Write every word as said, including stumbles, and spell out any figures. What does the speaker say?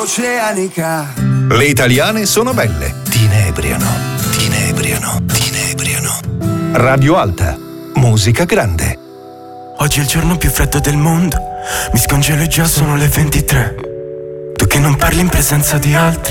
oceanica. Le italiane sono belle, ti inebriano, ti inebriano, ti inebriano. Radio Alta, musica grande. Oggi è il giorno più freddo del mondo, mi scongelo e già sono le ventitré. Tu che non parli in presenza di altri,